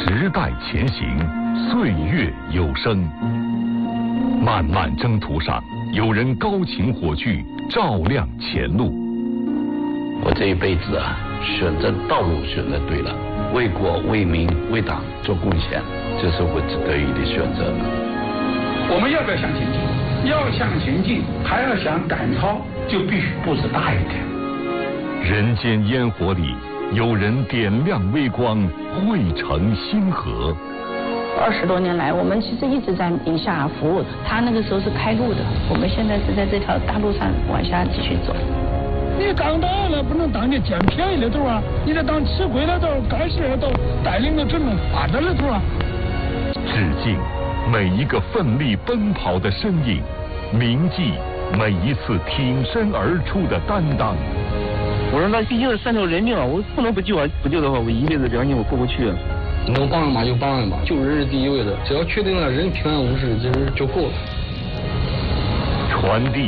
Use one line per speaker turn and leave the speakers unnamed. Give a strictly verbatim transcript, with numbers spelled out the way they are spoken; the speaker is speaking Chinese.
时代前行，岁月有声。漫漫征途上，有人高擎火炬，照亮前路。
我这一辈子啊，选择道路选择对了，为国为民为党做贡献，这是我得以的选择。
我们要不要向前进？要向前进，还要想赶超，就必须步子大一点。
人间烟火里，有人点亮微光，汇成星河。
二十多年来，我们其实一直在宁夏服务。他那个时候是开路的，我们现在是在这条大路上往下继续走。
你当党了不能当你捡便宜的头啊，你得当吃亏的头、干事的头，带领着群众发展的头啊。
致敬每一个奋力奔跑的身影，铭记每一次挺身而出的担当。
我说那毕竟是三条人命啊，我不能不救啊！不救的话，我一辈子良心我过不去。
能帮人嘛就帮人吧，救人是第一位的，只要确定了人平安无事，其实就够了。
传递